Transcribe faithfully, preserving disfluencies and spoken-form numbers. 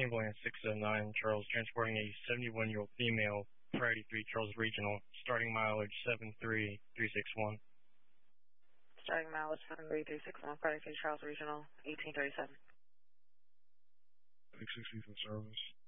Ambulance six oh nine, Charles, transporting a seventy-one-year-old female, Priority three, Charles Regional, starting mileage seven three three six one. Starting mileage seven three three six one, Priority three, Charles Regional, eighteen thirty-seven. six sixty for service.